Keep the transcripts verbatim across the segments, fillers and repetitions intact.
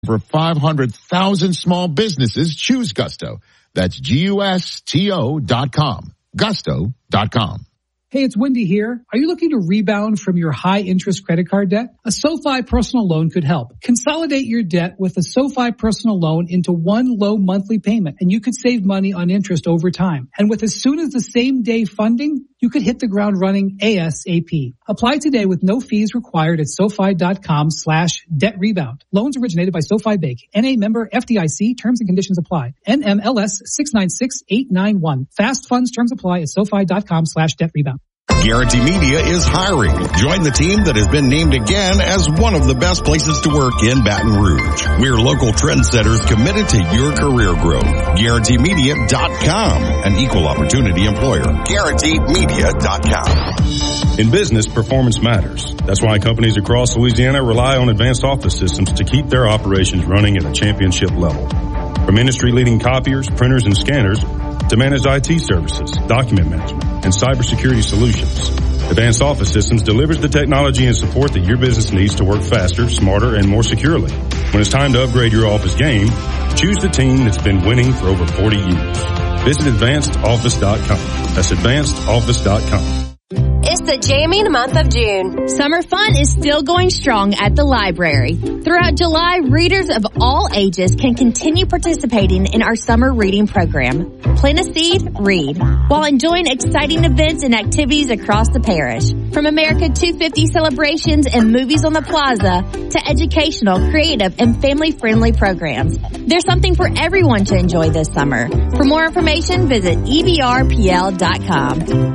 For five hundred thousand small businesses, choose Gusto. That's G U S T O dot com. Gusto dot com. Hey, it's Wendy here. Are you looking to rebound from your high-interest credit card debt? A SoFi personal loan could help. Consolidate your debt with a SoFi personal loan into one low monthly payment, and you could save money on interest over time. And with as soon as the same day funding, you could hit the ground running ASAP. Apply today with no fees required at SoFi.com slash debt rebound. Loans originated by SoFi Bank. N A member F D I C. Terms and conditions apply. N M L S six nine six eight nine one. Fast funds terms apply at SoFi.com slash debt rebound. Guarantee Media is hiring. Join the team that has been named again as one of the best places to work in Baton Rouge. We're local trendsetters committed to your career growth. Guarantee Media dot com, an equal opportunity employer. Guarantee Media dot com. In business, performance matters. That's why companies across Louisiana rely on advanced office systems to keep their operations running at a championship level. From industry-leading copiers, printers, and scanners to managed I T services, document management, and cybersecurity solutions, Advanced Office Systems delivers the technology and support that your business needs to work faster, smarter, and more securely. When it's time to upgrade your office game, choose the team that's been winning for over forty years. Visit advanced office dot com. That's advanced office dot com. It's the jamming month of June. Summer fun is still going strong at the library. Throughout July, readers of all ages can continue participating in our summer reading program. Plant a seed, read, while enjoying exciting events and activities across the parish. From America two fifty celebrations and movies on the plaza to educational, creative, and family-friendly programs. There's something for everyone to enjoy this summer. For more information, visit E B R P L dot com.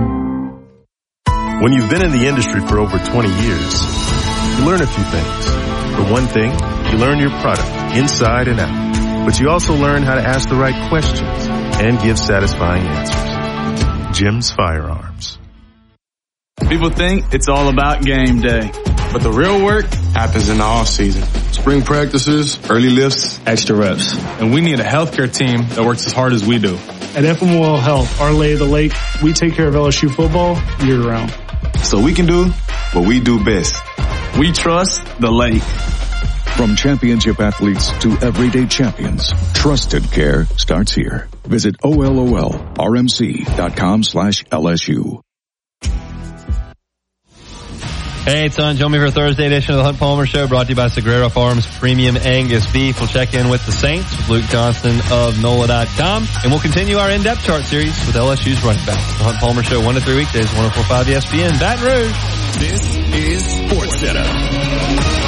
When you've been in the industry for over twenty years, you learn a few things. For one thing, you learn your product inside and out. But you also learn how to ask the right questions and give satisfying answers. Jim's Firearms. People think it's all about game day, but the real work happens in the off season. Spring practices, early lifts, extra reps. And we need a healthcare team that works as hard as we do. At F M O L Health, our lay of the lake, we take care of L S U football year round. So we can do what we do best. We trust the lake. From championship athletes to everyday champions, trusted care starts here. Visit O L O L R M C dot com slash L S U. Hey, it's on. Join me for a Thursday edition of the Hunt Palmer Show, brought to you by Sagrera Farms Premium Angus Beef. We'll check in with the Saints with Luke Johnston of N O L A dot com, and we'll continue our in-depth chart series with L S U's running back. The Hunt Palmer Show, one to three weekdays, one oh four point five E S P N, Baton Rouge. This is Sports Center.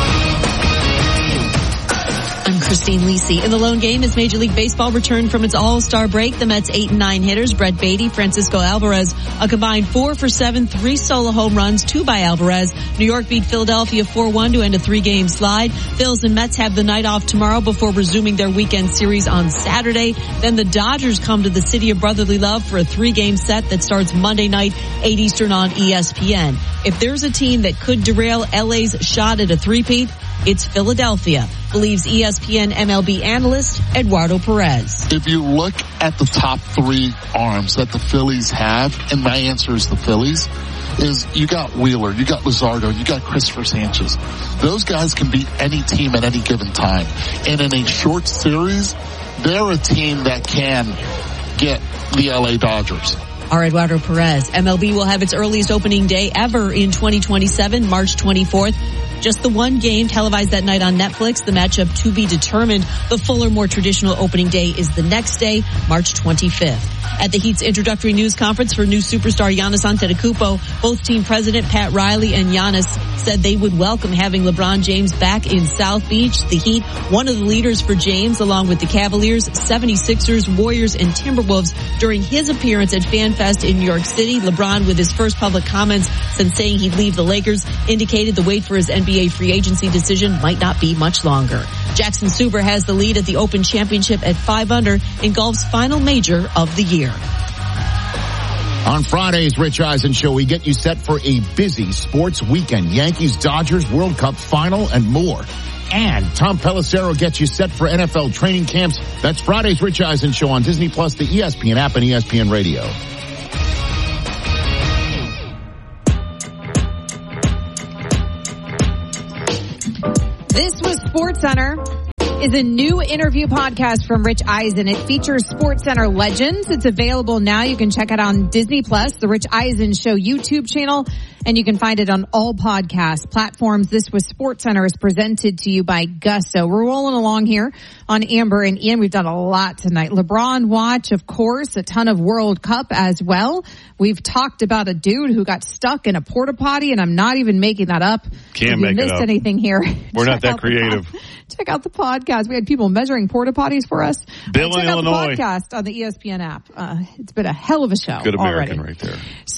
I'm Christine Lisi. In the lone game, as Major League Baseball returned from its All-Star break, the Mets' eight and nine hitters, Brett Baty, Francisco Alvarez, a combined four for seven, three solo home runs, two by Alvarez. New York beat Philadelphia four one to end a three-game slide. Phils and Mets have the night off tomorrow before resuming their weekend series on Saturday. Then the Dodgers come to the City of Brotherly Love for a three-game set that starts Monday night, eight Eastern on E S P N. If there's a team that could derail L A's shot at a three-peat, it's Philadelphia, believes E S P N M L B analyst Eduardo Perez. If you look at the top three arms that the Phillies have, and my answer is the Phillies, is you got Wheeler, you got Luzardo, you got Christopher Sanchez. Those guys can beat any team at any given time. And in a short series, they're a team that can get the L A Dodgers. Our Eduardo Perez. M L B will have its earliest opening day ever in twenty twenty-seven, March twenty-fourth. Just the one game televised that night on Netflix, the matchup to be determined. The fuller, more traditional opening day is the next day, March twenty-fifth. At the Heat's introductory news conference for new superstar Giannis Antetokounmpo, both team president Pat Riley and Giannis said they would welcome having LeBron James back in South Beach. The Heat, one of the leaders for James, along with the Cavaliers, seventy-sixers, Warriors, and Timberwolves. During his appearance at FanFest in New York City, LeBron, with his first public comments since saying he'd leave the Lakers, indicated the wait for his N B A free agency decision might not be much longer. Jackson Suber has the lead at the Open Championship at five under in golf's final major of the year. On Friday's Rich Eisen Show, we get you set for a busy sports weekend. Yankees, Dodgers, World Cup final, and more. And Tom Pelissero gets you set for N F L training camps. That's Friday's Rich Eisen Show on Disney Plus, the E S P N app, and E S P N Radio. This was SportsCenter. is a new interview podcast from Rich Eisen. It features SportsCenter legends. It's available now. You can check it on Disney Plus, the Rich Eisen Show YouTube channel, and you can find it on all podcast platforms. This was SportsCenter is presented to you by Gusto. We're rolling along here on Amber and Ian. We've done a lot tonight. LeBron watch, of course, a ton of World Cup as well. We've talked about a dude who got stuck in a porta potty, and I'm not even making that up. Can't if make you missed it up. anything here, we're not that creative. Check out the podcast. We had people measuring porta potties for us. Bill uh, check in out Illinois. the podcast on the E S P N app. Uh, it's been a hell of a show. Good American already. right there.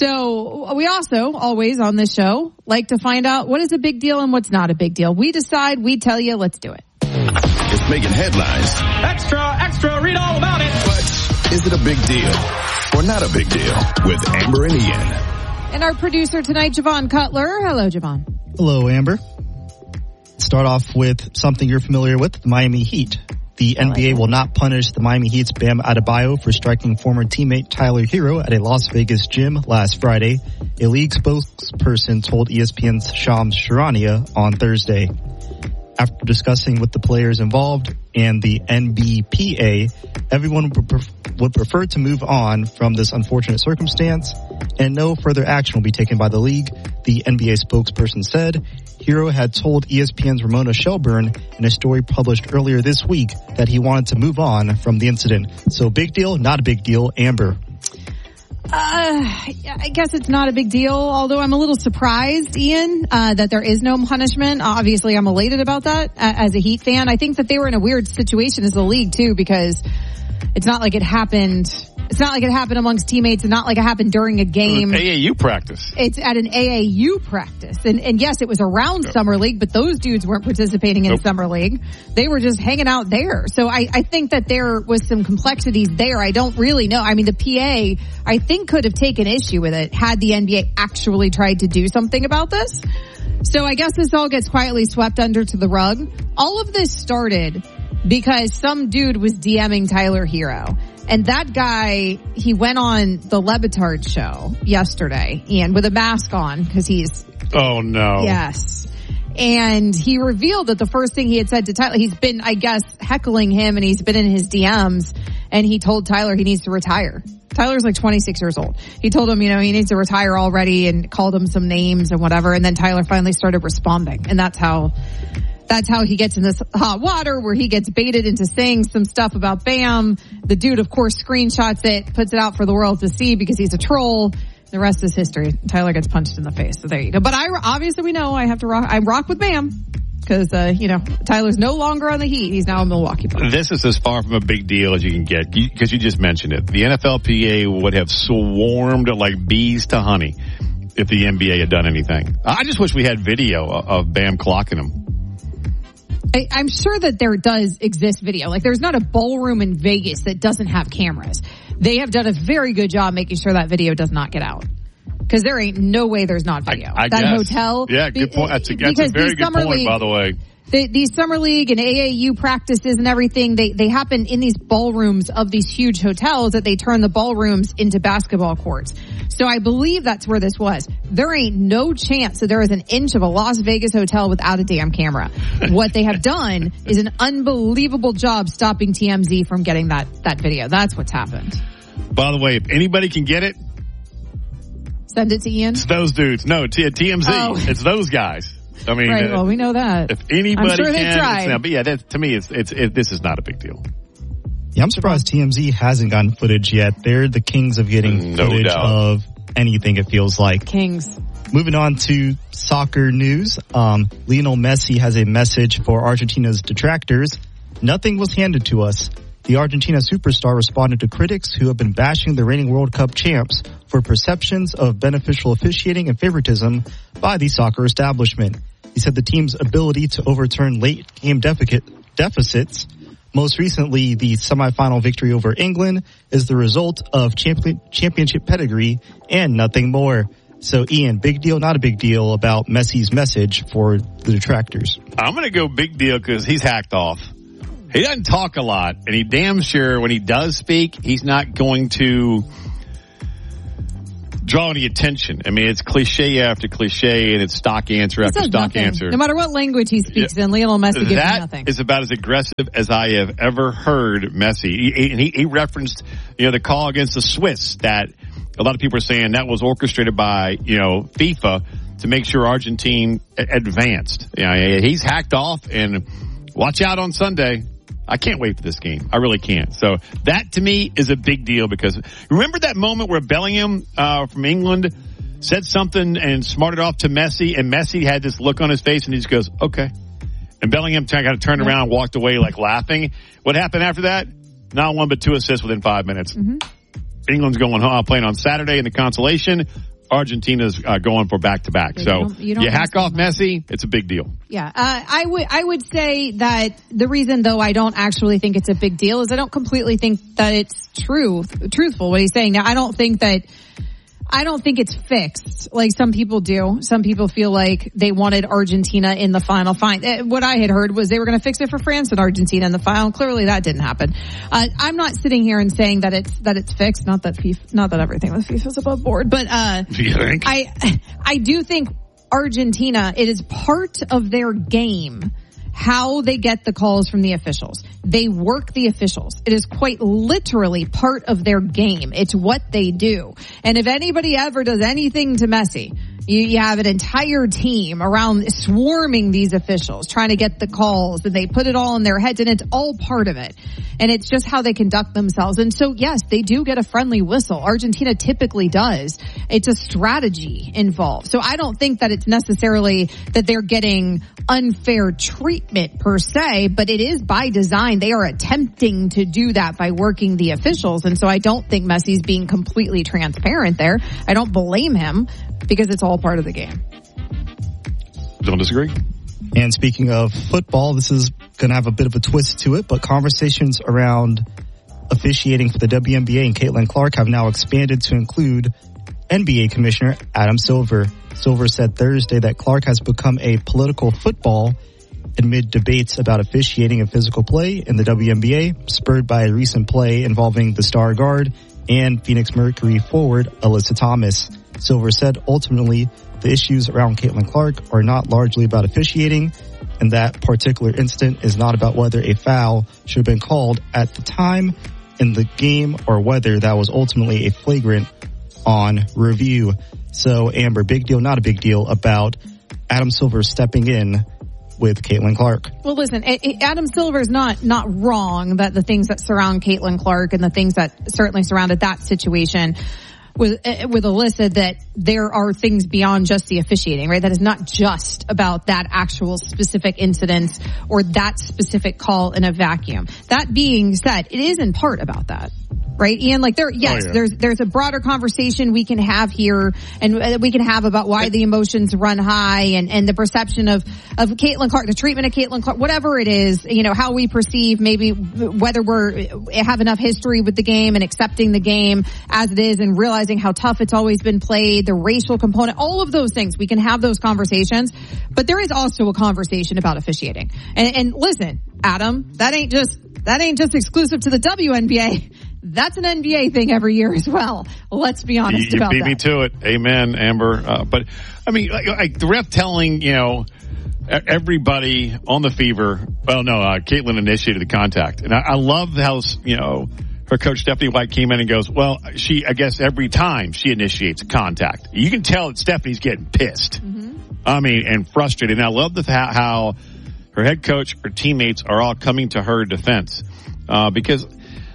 So we also always on this show like to find out what is a big deal and what's not a big deal. We decide, we tell you, let's do it. It's making headlines. Extra, extra, read all about it. But is it a big deal or not a big deal? With Amber and Ian. And our producer tonight, Javon Cutler. Hello, Javon. Hello, Amber. Start off with something you're familiar with, the Miami Heat. The N B A will not punish the Miami Heat's Bam Adebayo for striking former teammate Tyler Hero at a Las Vegas gym last Friday, a league spokesperson told E S P N's Shams Charania on Thursday. After discussing with the players involved and the N B P A, everyone would prefer to move on from this unfortunate circumstance, and no further action will be taken by the league, the N B A spokesperson said. Hero had told E S P N's Ramona Shelburne in a story published earlier this week that he wanted to move on from the incident. So big deal, not a big deal, Amber. Uh, I guess it's not a big deal, although I'm a little surprised, Ian, uh, that there is no punishment. Obviously, I'm elated about that uh, as a Heat fan. I think that they were in a weird situation as a league, too, because it's not like it happened. It's not like it happened amongst teammates. It's not like it happened during a game. A A U practice. It's at an A A U practice. And, and yes, it was around yep. Summer League, but those dudes weren't participating in nope. Summer League. They were just hanging out there. So I, I think that there was some complexities there. I don't really know. I mean, the P A, I think, could have taken issue with it had the N B A actually tried to do something about this. So I guess this all gets quietly swept under to the rug. All of this started because some dude was DMing Tyler Hero. And that guy, he went on the Le Batard show yesterday, Ian, with a mask on because he's... Oh, no. Yes. And he revealed that the first thing he had said to Tyler, he's been, I guess, heckling him and he's been in his D Ms, and he told Tyler he needs to retire. Tyler's like twenty-six years old. He told him, you know, he needs to retire already and called him some names and whatever. And then Tyler finally started responding. And that's how... That's how he gets in this hot water where he gets baited into saying some stuff about Bam. The dude, of course, screenshots it, puts it out for the world to see because he's a troll. The rest is history. Tyler gets punched in the face. So there you go. But I, obviously we know I have to rock, I rock with Bam because, uh, you know, Tyler's no longer on the Heat. He's now a Milwaukee Bucks. This is as far from a big deal as you can get because you, you just mentioned it. The N F L P A would have swarmed like bees to honey if the N B A had done anything. I just wish we had video of Bam clocking him. I, I'm sure that there does exist video. Like, there's not a ballroom in Vegas that doesn't have cameras. They have done a very good job making sure that video does not get out. Because there ain't no way there's not video. I, I that guess. hotel. Yeah, good point. That's a, that's a very good point, League, by the way. The, these Summer League and A A U practices and everything, they, they happen in these ballrooms of these huge hotels that they turn the ballrooms into basketball courts. So I believe that's where this was. There ain't no chance that there is an inch of a Las Vegas hotel without a damn camera. What they have done is an unbelievable job stopping T M Z from getting that, that video. That's what's happened. By the way, if anybody can get it, send it to Ian. It's those dudes. No, T- TMZ. Oh. It's those guys. I mean, right, well, we know that. If anybody I'm sure can, they tried. Now, but yeah, that, to me, it's it's it, this is not a big deal. Yeah, I'm surprised T M Z hasn't gotten footage yet. They're the kings of getting no footage doubt. of anything. It feels like kings. Moving on to soccer news, um, Lionel Messi has a message for Argentina's detractors. Nothing was handed to us. The Argentina superstar responded to critics who have been bashing the reigning World Cup champs for perceptions of beneficial officiating and favoritism by the soccer establishment. He said the team's ability to overturn late game deficit, deficits, most recently the semifinal victory over England, is the result of champion, championship pedigree and nothing more. So, Ian, big deal, not a big deal about Messi's message for the detractors? I'm going to go big deal because he's hacked off. He doesn't talk a lot, and he damn sure when he does speak, he's not going to draw any attention. I mean, it's cliche after cliche, and it's stock answer He after says stock nothing. answer. No matter what language he speaks Yeah. in, Lionel Messi gives him That nothing. is about as aggressive as I have ever heard Messi. He, he, he referenced, you know, the call against the Swiss that a lot of people are saying that was orchestrated by, you know, FIFA to make sure Argentina advanced. You know, he's hacked off, and watch out on Sunday. I can't wait for this game. I really can't. So that to me is a big deal, because remember that moment where Bellingham uh, from England said something and smarted off to Messi, and Messi had this look on his face and he just goes, okay. And Bellingham kind of turned around and walked away like laughing. What happened after that? Not one but two assists within five minutes. Mm-hmm. England's going home, playing on Saturday in the consolation. Argentina's uh, going for back-to-back. Yeah, So you don't- you don't you hack off understand Messi, it's a big deal. Yeah, uh, I would I would say that the reason, though, I don't actually think it's a big deal is I don't completely think that it's true, truthful what he's saying. Now, I don't think that I don't think it's fixed like some people do. Some people feel like they wanted Argentina in the final. Fine. Uh, What I had heard was they were going to fix it for France and Argentina in the final. Clearly, that didn't happen. Uh, I'm not sitting here and saying that it's that it's fixed. Not that FIFA, not that everything with FIFA is above board, but uh, You think? I I do think Argentina, it is part of their game how they get the calls from the officials. They work the officials. It is quite literally part of their game. It's what they do. And if anybody ever does anything to Messi, you, you have an entire team around swarming these officials, trying to get the calls, and they put it all in their heads, and it's all part of it. And it's just how they conduct themselves. And so, yes, they do get a friendly whistle. Argentina typically does. It's a strategy involved. So I don't think that it's necessarily that they're getting unfair treatment per se, but it is by design. They are attempting to do that by working the officials. And so I don't think Messi's being completely transparent there. I don't blame him, because it's all part of the game. Don't disagree. And speaking of football, this is going to have a bit of a twist to it, but conversations around officiating for the W N B A and Caitlin Clark have now expanded to include N B A Commissioner Adam Silver. Silver said Thursday that Clark has become a political football amid debates about officiating and physical play in the W N B A, spurred by a recent play involving the star guard and Phoenix Mercury forward Alyssa Thomas. Silver said ultimately the issues around Caitlin Clark are not largely about officiating, and that particular incident is not about whether a foul should have been called at the time in the game or whether that was ultimately a flagrant on review. So, Amber, big deal, not a big deal about Adam Silver stepping in with Caitlin Clark. Well, listen, Adam Silver is not not wrong that the things that surround Caitlin Clark and the things that certainly surrounded that situation with with Alyssa, that there are things beyond just the officiating, right? That is not just about that actual specific incident or that specific call in a vacuum. That being said, it is in part about that. Right, Ian? Like there, yes, oh, yeah. there's, there's a broader conversation we can have here, and we can have about why the emotions run high and, and the perception of, of Caitlin Clark, the treatment of Caitlin Clark, whatever it is, you know, how we perceive maybe whether we're, have enough history with the game and accepting the game as it is and realizing how tough it's always been played, the racial component, all of those things. We can have those conversations, but there is also a conversation about officiating. And, and listen, Adam, that ain't just, that ain't just exclusive to the W N B A. That's an N B A thing every year as well. Let's be honest you, about you beat that. me to it. Amen, Amber. Uh, but, I mean, like, like the ref telling, you know, everybody on the Fever, well, no, uh, Caitlin initiated the contact. And I, I love how, you know, her coach Stephanie White came in and goes, well, she, I guess every time she initiates contact. You can tell that Stephanie's getting pissed. Mm-hmm. I mean, and frustrated. And I love the how, how her head coach, her teammates are all coming to her defense. Uh, because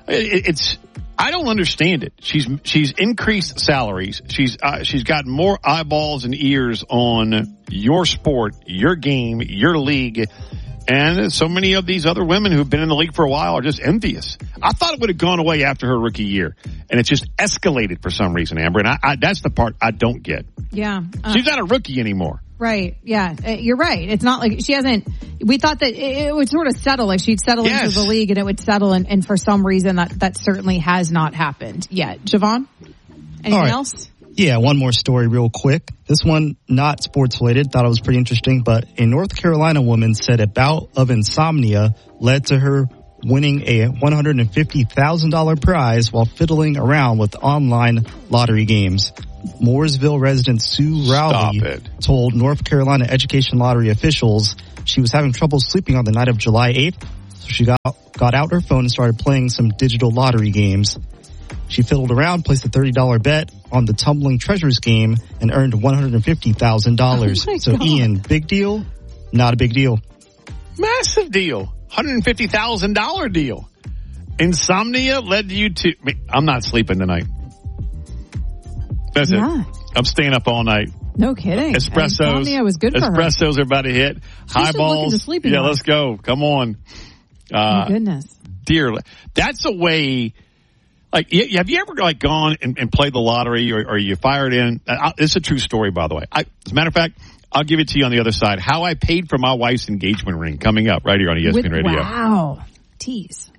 it's, I don't understand it. She's, she's increased salaries. She's, uh, she's got more eyeballs and ears on your sport, your game, your league. And so many of these other women who've been in the league for a while are just envious. I thought it would have gone away after her rookie year, and it's just escalated for some reason, Amber. And I, I, that's the part I don't get. Yeah. Uh, she's not a rookie anymore. Right. Yeah. Uh, you're right. It's not like she hasn't, we thought that it, it would sort of settle, like she'd settle yes. into the league and it would settle. And, and for some reason that, that certainly has not happened yet. Javon, anything right. else? Yeah. One more story real quick. This one, not sports related. Thought it was pretty interesting, but a North Carolina woman said a bout of insomnia led to her winning a one hundred fifty thousand dollars prize while fiddling around with online lottery games. Mooresville resident Sue Rowley told North Carolina Education Lottery officials she was having trouble sleeping on the night of July eighth, so she got, got out her phone and started playing some digital lottery games. She fiddled around, placed a thirty dollars bet on the Tumbling Treasures game, and earned one hundred fifty thousand dollars. Oh so, God. Ian, big deal? Not a big deal. Massive deal. one hundred fifty thousand dollars deal. Insomnia led you to... I'm not sleeping tonight. That's Yeah. it. I'm staying up all night. No kidding. Espressos. Insomnia was good for her. Espressos are about to hit. She's still looking Highballs. to sleeping Yeah, well. let's go. Come on. Oh, Uh, goodness. dear, that's a way... Like, y- have you ever like gone and, and played the lottery, or, or you fired in? Uh, it's a true story, by the way. I, as a matter of fact, I'll give it to you on the other side. How I paid for my wife's engagement ring, coming up right here on E S P N With, Radio. Wow. Tease.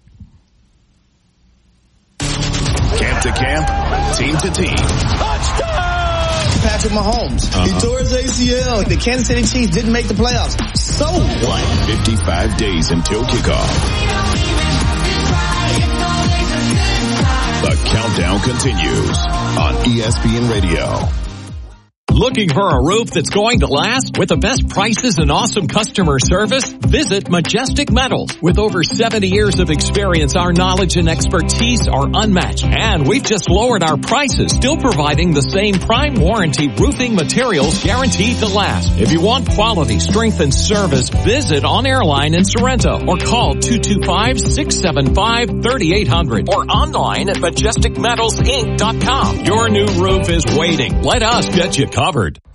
Camp to camp, team to team. Patrick Mahomes. Uh-huh. He tore his A C L. The Kansas City Chiefs didn't make the playoffs. So what? fifty-five days until kickoff. The countdown continues on E S P N Radio. Looking for a roof that's going to last with the best prices and awesome customer service? Visit Majestic Metals. With over seventy years of experience, our knowledge and expertise are unmatched. And we've just lowered our prices, still providing the same prime warranty roofing materials guaranteed to last. If you want quality, strength, and service, visit On Airline in Sorrento or call two two five, six seven five, three eight zero zero or online at majestic metals inc dot com. Your new roof is waiting. Let us get you covered.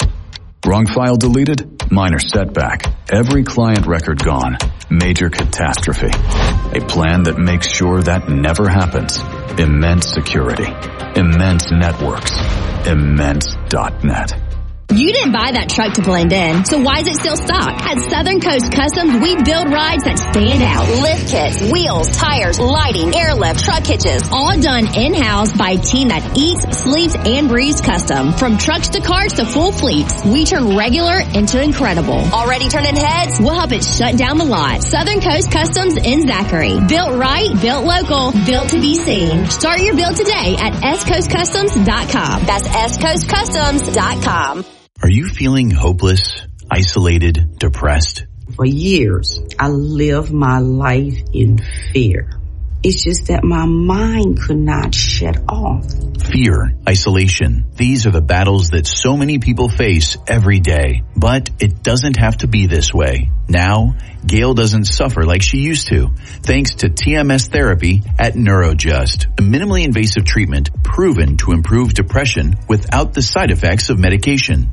Wrong file deleted? Minor setback. Every client record gone. Major catastrophe. A plan that makes sure that never happens. Immense security. Immense networks. Immense dot net. You didn't buy that truck to blend in, so why is it still stock? At Southern Coast Customs, we build rides that stand out. Lift kits, wheels, tires, lighting, airlift, truck hitches, all done in-house by a team that eats, sleeps, and breathes custom. From trucks to cars to full fleets, we turn regular into incredible. Already turning heads? We'll help it shut down the lot. Southern Coast Customs in Zachary. Built right, built local, built to be seen. Start your build today at s coast customs dot com. That's s coast customs dot com. Are you feeling hopeless, isolated, depressed? For years, I lived my life in fear. It's just that my mind could not shut off. Fear, isolation. These are the battles that so many people face every day. But it doesn't have to be this way. Now, Gail doesn't suffer like she used to, thanks to T M S therapy at NeuroJust, a minimally invasive treatment proven to improve depression without the side effects of medication.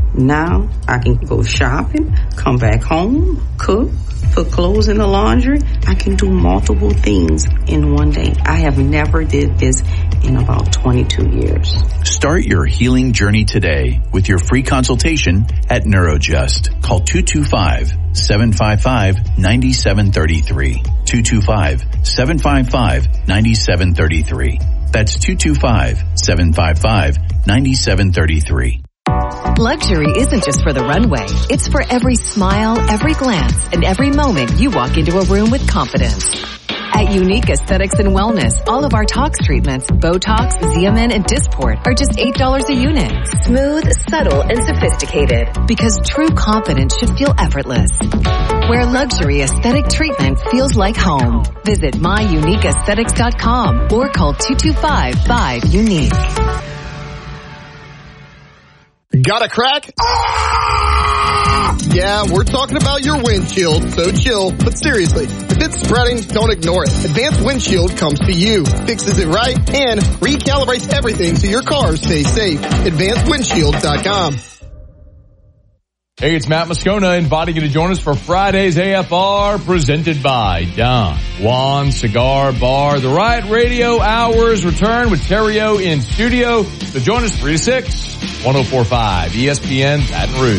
Now I can go shopping, come back home, cook, put clothes in the laundry. I can do multiple things in one day. I have never did this in about twenty-two years. Start your healing journey today with your free consultation at NeuroJust. Call two two five, seven five five, nine seven three three. two two five, seven five five, nine seven three three. That's two two five, seven five five, nine seven three three. Luxury isn't just for the runway. It's for every smile, every glance, and every moment you walk into a room with confidence. At Unique Aesthetics and Wellness, all of our tox treatments, Botox, Xeomin, and Dysport are just eight dollars a unit. Smooth, subtle, and sophisticated. Because true confidence should feel effortless. Where luxury aesthetic treatment feels like home. Visit my unique aesthetics dot com or call two two five, five, unique. Got a crack? Ah! Yeah, we're talking about your windshield, so chill. But seriously, if it's spreading, don't ignore it. Advanced Windshield comes to you, fixes it right, and recalibrates everything so your car stays safe. advanced windshield dot com. Hey, it's Matt Moscona inviting you to join us for Friday's A F R presented by Don Juan Cigar Bar. The Riot Radio Hours return with Terrio in studio. So join us three to six, one oh four point five E S P N Baton Rouge.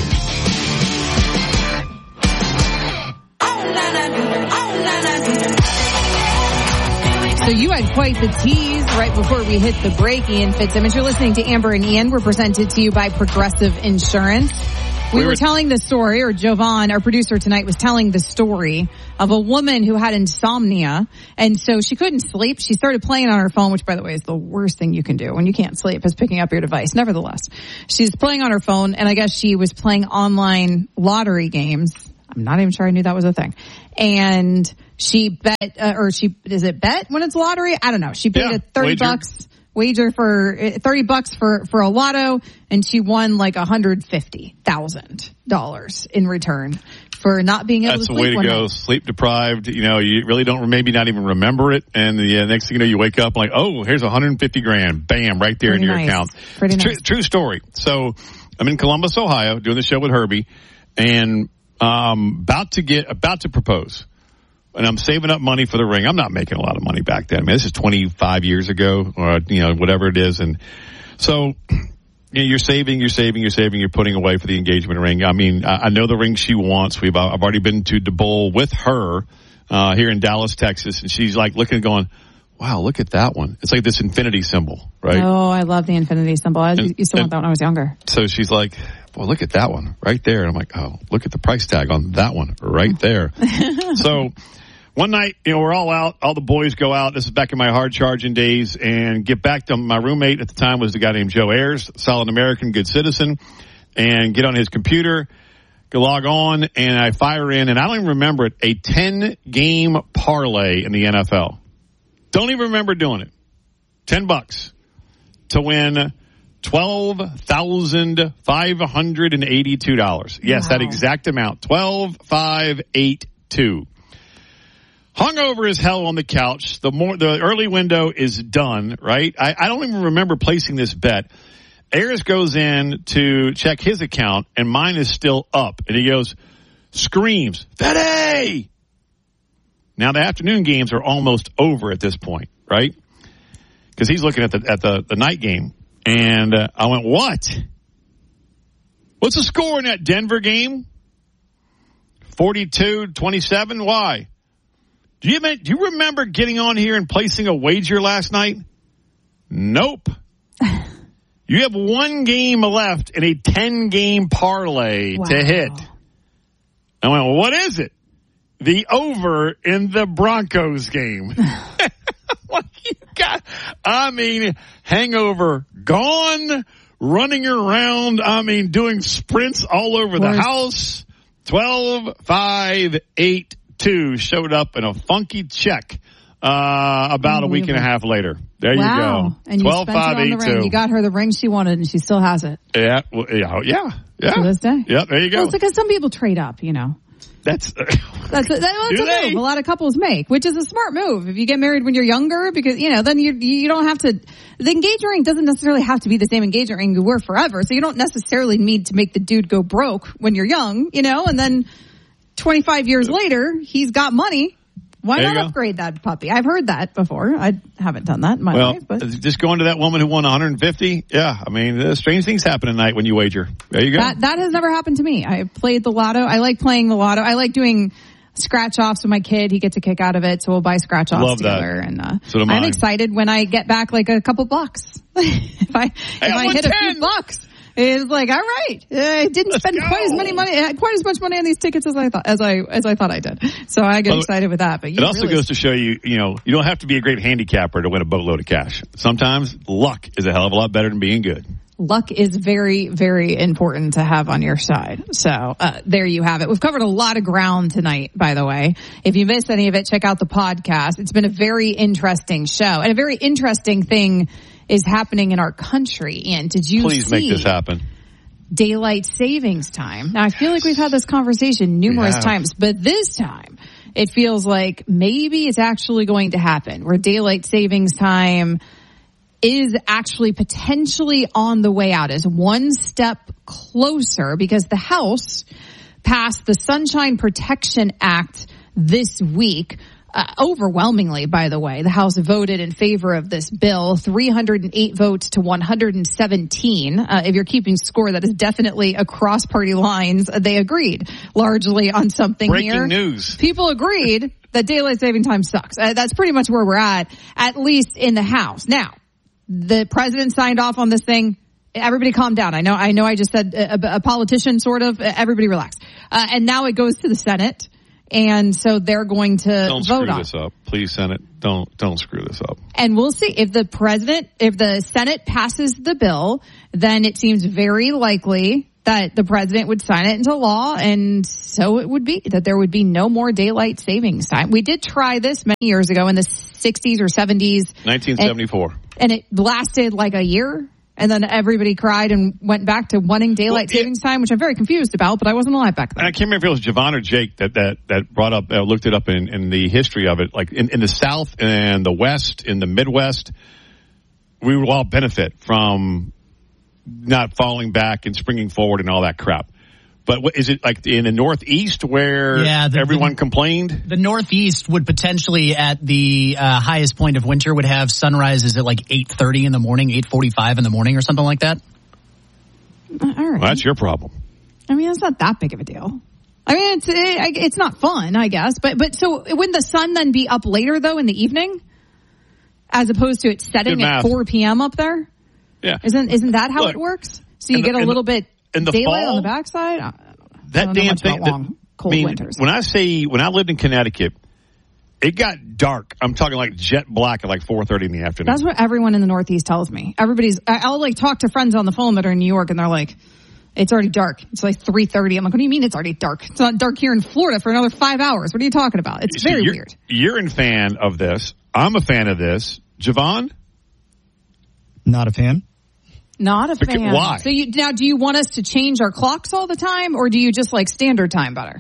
So you had quite the tease right before we hit the break, Ian Fitzsimmons. You're listening to Amber and Ian. We're presented to you by Progressive Insurance. We, we were, were telling the story, or Jovan, our producer tonight, was telling the story of a woman who had insomnia, and so she couldn't sleep. She started playing on her phone, which, by the way, is the worst thing you can do when you can't sleep, is picking up your device. Nevertheless, she's playing on her phone, and I guess she was playing online lottery games. I'm not even sure I knew that was a thing. And she bet, uh, or she, is it bet when it's lottery? I don't know. She paid yeah, a thirty wager. bucks wager for thirty bucks for, for a lotto, and she won like one hundred fifty thousand dollars in return for not being able That's to the sleep way to one go. night. Sleep deprived. You know, you really don't maybe not even remember it. And the uh, next thing you know, you wake up like, oh, here's one hundred fifty grand. Bam, right there Pretty in your nice. account. Pretty True, nice. true story. So I'm in Columbus, Ohio, doing the show with Herbie, and um, about to get, about to propose. And I'm saving up money for the ring. I'm not making a lot of money back then. I mean, this is twenty-five years ago, or, you know, whatever it is. And so, you know, you're saving, you're saving, you're saving, you're putting away for the engagement ring. I mean, I, I know the ring she wants. We've, I've already been to DeBowl with her, uh, here in Dallas, Texas. And she's like looking, going, wow, look at that one. It's like this infinity symbol, right? Oh, I love the infinity symbol. I And- used to want and- that when I was younger. So she's like, well, look at that one right there. And I'm like, oh, look at the price tag on that one right there. So one night, you know, we're all out. All the boys go out. This is back in my hard charging days, and get back to my roommate at the time was the guy named Joe Ayers, solid American, good citizen, and get on his computer, go log on, and I fire in, and I don't even remember it, a ten game parlay in the N F L. Don't even remember doing it. ten bucks to win twelve thousand five hundred eighty-two dollars. Yes, Wow. that exact amount. twelve thousand five hundred eighty-two. Hung over as hell on the couch. The more, the early window is done, right? I, I don't even remember placing this bet. Ayers goes in to check his account, and mine is still up. And he goes, screams, Fede! Now, the afternoon games are almost over at this point, right? Because he's looking at the at the, the night game. And uh, I went, what? What's the score in that Denver game? forty-two twenty-seven? Why? Do you, do you remember getting on here and placing a wager last night? Nope. You have one game left in a ten game parlay Wow. to hit. I went, well, what is it? The over in the Broncos game. What you got? I mean, hangover gone, running around. I mean, doing sprints all over the house. twelve five eight two showed up in a funky check uh, about a week and a half later. There wow. you go. And you twelve spent it five on the eight ring. two. You got her the ring she wanted, and she still has it. Yeah, well, yeah, yeah, yeah. To this day. Yeah, there you go. Well, it's because some people trade up, you know. That's That's a, that's Do a they? move a lot of couples make, which is a smart move. If you get married when you're younger, because, you know, then you you don't have to, the engagement ring doesn't necessarily have to be the same engagement ring you were forever. So you don't necessarily need to make the dude go broke when you're young, you know, and then twenty-five years later, he's got money. Why There you not go. upgrade that puppy? I've heard that before. I haven't done that in my well, life, but just going to that woman who won one hundred fifty. Yeah, I mean, uh, strange things happen at night when you wager. There you go. that, that has never happened to me. I played the lotto. I like playing the lotto. I like doing scratch offs with my kid. He gets a kick out of it, so we'll buy scratch offs Love that. together. And uh, So do I'm mine. excited when I get back like a couple bucks. if I if I I won hit a ten. few bucks, it's like, all right, uh, I didn't Let's spend go. quite as many money, uh, quite as much money on these tickets as I thought as I as I thought I did. So I get Well, excited with that. But you It also really goes to show you, you know, you don't have to be a great handicapper to win a boatload of cash. Sometimes luck is a hell of a lot better than being good. luck is very, very important to have on your side. So uh, there you have it. We've covered a lot of ground tonight, by the way. If you missed any of it, check out the podcast. It's been a very interesting show. And a very interesting thing is happening in our country. And did you Please see make this happen. daylight savings time? Now, I feel like we've had this conversation numerous have. times, but this time it feels like maybe it's actually going to happen, where daylight savings time is actually potentially on the way out, is one step closer, because the House passed the Sunshine Protection Act this week. Uh, overwhelmingly, by the way, the House voted in favor of this bill, three hundred eight votes to one hundred seventeen. Uh, if you're keeping score, that is definitely across party lines. Uh, they agreed largely on something Breaking here. news. People agreed that daylight saving time sucks. Uh, that's pretty much where we're at, at least in the House. Now, the president signed off on this thing everybody calm down. I know, I know I just said a, a politician sort of, everybody relax. Uh, and now it goes to the Senate. And so they're going to don't vote screw on this up. Please, Senate, don't, don't screw this up. And we'll see if the president, if the Senate passes the bill, then it seems very likely that the president would sign it into law, and so it would be that there would be no more daylight savings time. We did try this many years ago in the sixties or seventies. nineteen seventy-four. And, and it lasted like a year, and then everybody cried and went back to wanting daylight well, savings time, which I'm very confused about, but I wasn't alive back then. I can't remember if it was Javon or Jake that, that, that brought up, uh, looked it up in, in the history of it. Like in, in the South and the West, in the Midwest, we would all benefit from not falling back and springing forward and all that crap. But what, is it like in the Northeast where yeah, the, everyone the, complained? The Northeast would potentially, at the uh, highest point of winter, would have sunrises at like eight thirty in the morning, eight forty-five in the morning or something like that. All right. Well, that's your problem. I mean, it's not that big of a deal. I mean, it's it, it's not fun, I guess. But but so wouldn't the sun then be up later, though, in the evening? As opposed to it setting at four p.m. up there? Yeah. Isn't isn't that how Look, it works? So you the, get a little bit in the daylight fall, on the backside? I that damn thing. Long, that, cold I mean, winters. When I say, when I lived in Connecticut, it got dark. I'm talking like jet black at like four thirty in the afternoon. That's what everyone in the Northeast tells me. Everybody's, I'll like talk to friends on the phone that are in New York and they're like, it's already dark. It's like three thirty. I'm like, what do you mean it's already dark? It's not dark here in Florida for another five hours. What are you talking about? It's See, very you're, weird. You're a fan of this. I'm a fan of this. Javon? Not a fan. Not a fan. Why? So you, now do you want us to change our clocks all the time or do you just like standard time better?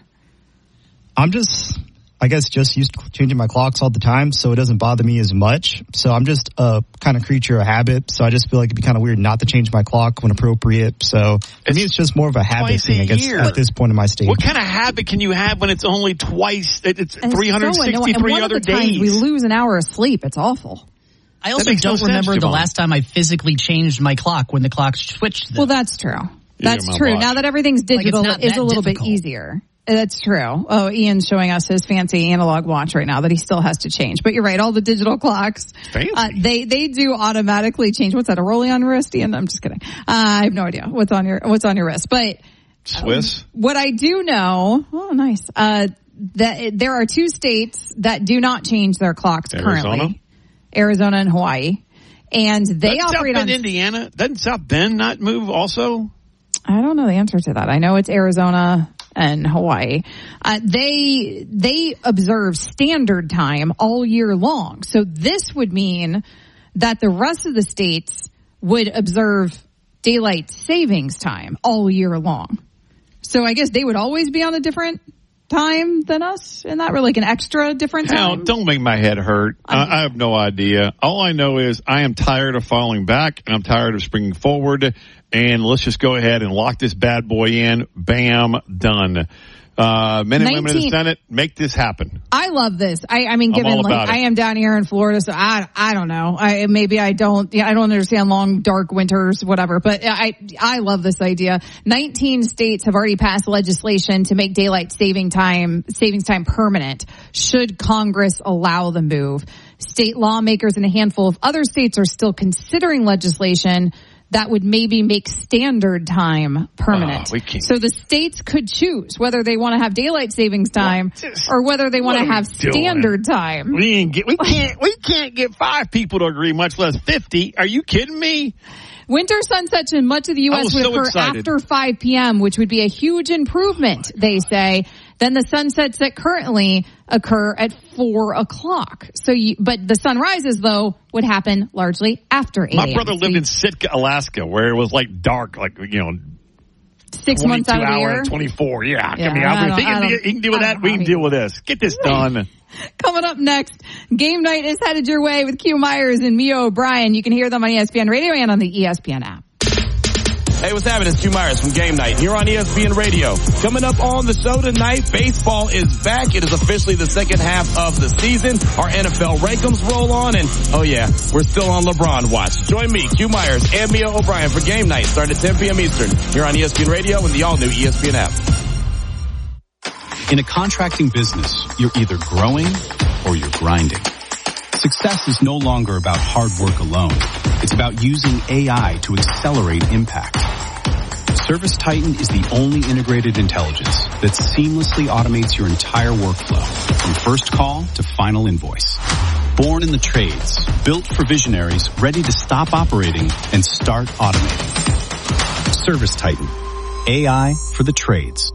I'm just, I guess, just used to changing my clocks all the time, so it doesn't bother me as much. So I'm just a kind of creature of habit, so I just feel like it'd be kind of weird not to change my clock when appropriate. So for it's me, it's just more of a habit thing, I guess, year. at this point in my stage. What kind of habit can you have when it's only twice, it's And three hundred sixty-three so annoying. other and one of the days? times we lose an hour of sleep. It's awful. I also don't no remember sense, the Javon. last time I physically changed my clock when the clock switched. Them. Well, that's true. That's my true. watch. Now that everything's Like, it's digital, not it is that a little difficult. bit easier. That's true. Oh, Ian's showing us his fancy analog watch right now that he still has to change. But you're right, all the digital clocks, Fancy. uh, they they do automatically change. What's that? A rolling on your wrist, Ian? I'm just kidding. Uh, I have no idea what's on your what's on your wrist. But Swiss? um, what I do know, oh, nice. Uh, that there are two states that do not change their clocks Arizona? currently: Arizona and Hawaii, and they Doesn't operate South on Bend, Indiana? Doesn't South Bend not move also? I don't know the answer to that. I know it's Arizona and Hawaii. Uh, they, they observe standard time all year long. So this would mean that the rest of the states would observe daylight savings time all year long. So I guess they would always be on a different time than us, and not really like an extra different time. Hell, don't make my head hurt. I, I have no idea. All I know is I am tired of falling back, and I'm tired of springing forward. And let's just go ahead and lock this bad boy in. Bam, done. Uh, men and women in the Senate, make this happen. I love this. I, I mean, I'm given all like about it. I am down here in Florida, so I, I don't know. I maybe I don't. Yeah, I don't understand long, dark winters, whatever. But I, I love this idea. Nineteen states have already passed legislation to make daylight saving time, savings time permanent. Should Congress allow the move? State lawmakers in a handful of other states are still considering legislation that would maybe make standard time permanent. Oh, we can't. So the states could choose whether they want to have daylight savings time or whether they want to have standard time. We ain't get, we can't, we can't get five people to agree, much less fifty. Are you kidding me? Winter sunsets in much of the U I S was would so occur excited. after five p.m., which would be a huge improvement, they say, than the sunsets that currently occur at four o'clock. So, you, but the sunrises, though, would happen largely after eight a.m. My brother lived in Sitka, Alaska, where it was like dark, like, you know, Six months out of the hour, year? twenty-four. Yeah, Yeah, I mean, I I don't- he, I can, don't- he can deal with I that. don't We know. can deal with this. Get this done. Coming up next, Game Night is headed your way with Q Myers and Mia O'Brien. You can hear them on E S P N Radio and on the E S P N app. Hey, what's happening? It's Q Myers from Game Night here on E S P N Radio. Coming up on the show tonight, baseball is back. It is officially the second half of the season. Our N F L rankings roll on, and oh yeah, we're still on LeBron watch. Join me, Q Myers, and Mia O'Brien for Game Night, starting at ten p.m. Eastern here on E S P N Radio and the all-new E S P N app. In a contracting business, you're either growing or you're grinding. Success is no longer about hard work alone. It's about using A I to accelerate impact. ServiceTitan is the only integrated intelligence that seamlessly automates your entire workflow, from first call to final invoice. Born in the trades, built for visionaries ready to stop operating and start automating. ServiceTitan, A I for the trades.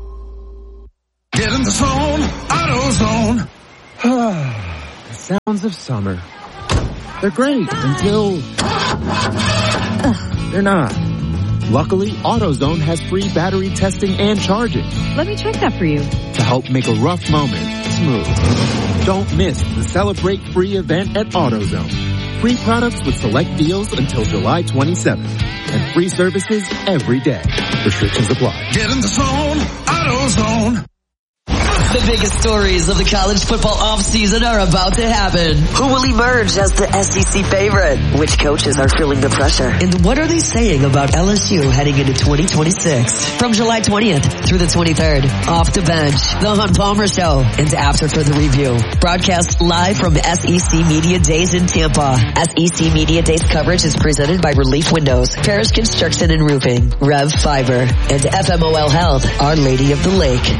Get in the zone, AutoZone. The sounds of summer. They're great until they're not. Luckily, AutoZone has free battery testing and charging. Let me check that for you. To help make a rough moment smooth. Don't miss the Celebrate Free event at AutoZone. Free products with select deals until July twenty-seventh. And free services every day. Restrictions apply. Get in the zone, AutoZone. The biggest stories of the college football offseason are about to happen. Who will emerge as the S E C favorite? Which coaches are feeling the pressure? And what are they saying about L S U heading into twenty twenty-six? From July twentieth through the twenty-third, Off the Bench, The Hunt Palmer Show, and After Further Review. Broadcast live from S E C Media Days in Tampa. S E C Media Days coverage is presented by Relief Windows, Paris Construction and Roofing, Rev Fiber, and F M O L Health, Our Lady of the Lake.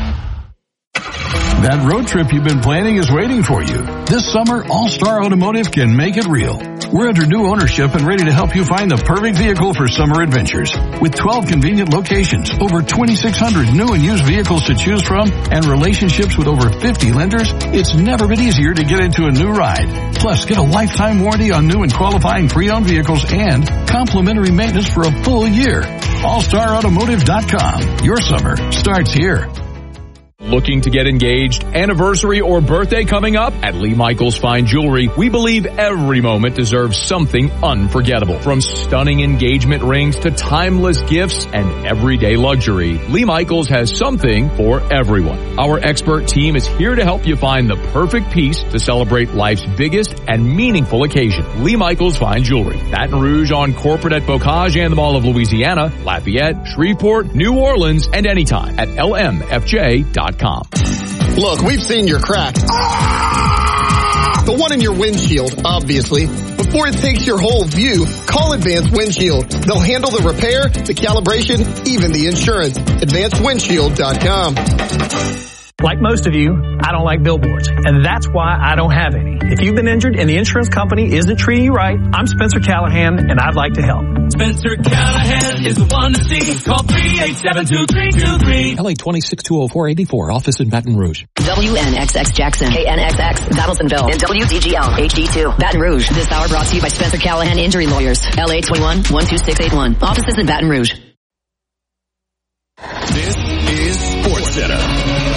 That road trip you've been planning is waiting for you. This summer, All-Star Automotive can make it real. We're under new ownership and ready to help you find the perfect vehicle for summer adventures. With twelve convenient locations, over twenty-six hundred new and used vehicles to choose from, and relationships with over fifty lenders, it's never been easier to get into a new ride. Plus, get a lifetime warranty on new and qualifying pre-owned vehicles and complimentary maintenance for a full year. all star automotive dot com. Your summer starts here. Looking to get engaged, anniversary, or birthday coming up? At Lee Michaels Fine Jewelry, we believe every moment deserves something unforgettable. From stunning engagement rings to timeless gifts and everyday luxury, Lee Michaels has something for everyone. Our expert team is here to help you find the perfect piece to celebrate life's biggest and meaningful occasion. Lee Michaels Fine Jewelry, Baton Rouge on Corporate at Bocage and the Mall of Louisiana, Lafayette, Shreveport, New Orleans, and anytime at L M F J dot com. Look, we've seen your crack. Ah! The one in your windshield, obviously. Before it takes your whole view, call Advanced Windshield. They'll handle the repair, the calibration, even the insurance. advanced windshield dot com. Like most of you, I don't like billboards, and that's why I don't have any. If you've been injured and the insurance company isn't treating you right, I'm Spencer Callahan, and I'd like to help. Spencer Callahan is the one to see. Call three eight seven two three two three. L A twenty-six two oh four eighty-four, office in Baton Rouge. W N X X Jackson, K N X X, Donaldsonville, and W D G L, H D two, Baton Rouge. This hour brought to you by Spencer Callahan Injury Lawyers, L A twenty-one one two six eight one, offices in Baton Rouge. This is SportsCenter.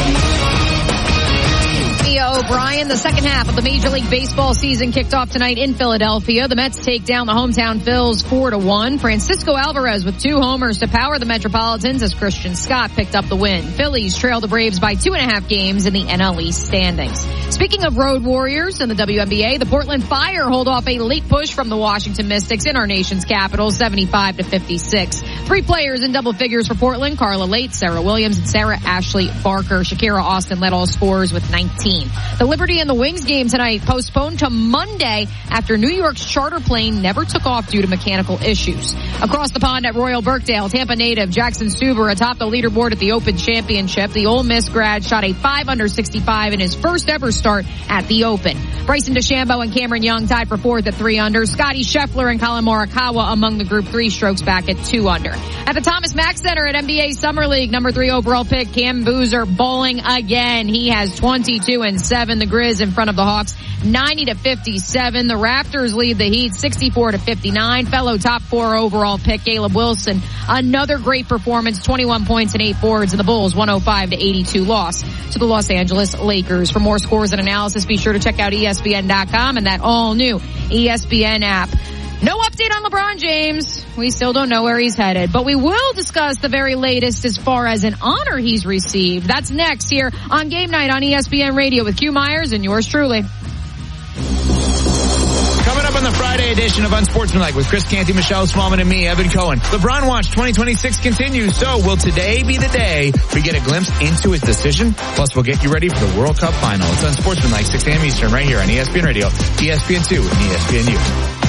O'Brien, the second half of the Major League Baseball season kicked off tonight in Philadelphia. The Mets take down the hometown Phils four to one. Francisco Alvarez with two homers to power the Metropolitans as Christian Scott picked up the win. Phillies trail the Braves by two and a half games in the N L East standings. Speaking of road warriors in the W N B A, the Portland Fire hold off a late push from the Washington Mystics in our nation's capital, seventy-five to fifty-six. Three players in double figures for Portland: Carla Late, Sarah Williams, and Sarah Ashley Barker. Shakira Austin led all scorers with nineteen. The Liberty and the Wings game tonight postponed to Monday after New York's charter plane never took off due to mechanical issues. Across the pond at Royal Birkdale, Tampa native Jackson Stuber atop the leaderboard at the Open Championship. The Ole Miss grad shot a five under sixty-five in his first ever start at the Open. Bryson DeChambeau and Cameron Young tied for fourth at three under. Scotty Scheffler and Colin Morikawa among the group three strokes back at two under. At the Thomas Mack Center at N B A Summer League, number three overall pick Cam Boozer bowling again. He has twenty-two and seven. The Grizz in front of the Hawks, ninety to fifty-seven. The Raptors lead the Heat, sixty-four to fifty-nine. Fellow top four overall pick Caleb Wilson, another great performance, twenty-one points and eight boards. And the Bulls, one oh five to eighty-two loss to the Los Angeles Lakers. For more scores and analysis, be sure to check out E S P N dot com and that all new E S P N app. No update on LeBron James. We still don't know where he's headed, but we will discuss the very latest as far as an honor he's received. That's next here on Game Night on E S P N Radio with Q Myers and yours truly. Coming up in the Friday edition of Unsportsmanlike with Chris Canty, Michelle Smallman, and me, Evan Cohen. LeBron Watch twenty twenty-six continues. So will today be the day we get a glimpse into his decision? Plus, we'll get you ready for the World Cup final. It's Unsportsmanlike, six a.m. Eastern, right here on E S P N Radio, E S P N two, and E S P N U.